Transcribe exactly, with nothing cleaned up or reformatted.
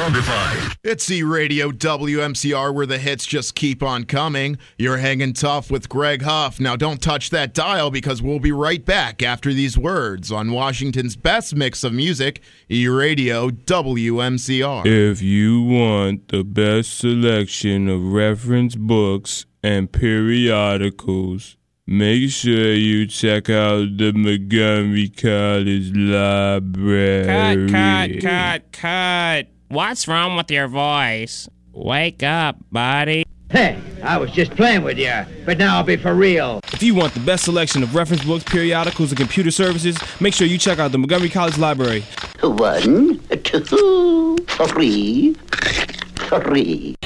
zombified. It's E-Radio W M C R, where the hits just keep on coming. You're hanging tough with Greg Huff. Now don't touch that dial, because we'll be right back after these words on Washington's best mix of music, E-Radio W M C R. If you want the best selection of reference books and periodicals, make sure you check out the Montgomery College Library. Cut, cut, cut, cut. What's wrong with your voice? Wake up, buddy. Hey, I was just playing with you, but now I'll be for real. If you want the best selection of reference books, periodicals, and computer services, make sure you check out the Montgomery College Library. One, two, three, three.